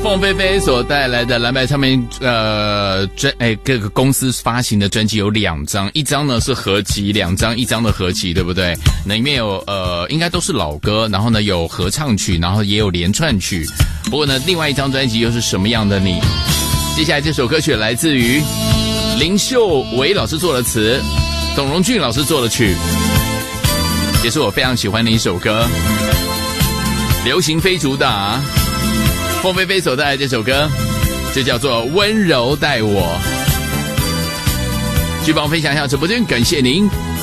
凤飞飞所带来的蓝白唱片各个公司发行的专辑有2张，一张呢是合集，2张一张的合集，对不对？那里面有应该都是老歌，然后呢有合唱曲，然后也有连串曲。不过呢，另外一张专辑又是什么样的你？接下来这首歌曲来自于林秀伟老师做的词，董荣俊老师做的曲，也是我非常喜欢的一首歌，流行非主打。凤飞飞所带来这首歌就叫做《温柔待我》。继续帮我分享一下直播间，感谢您。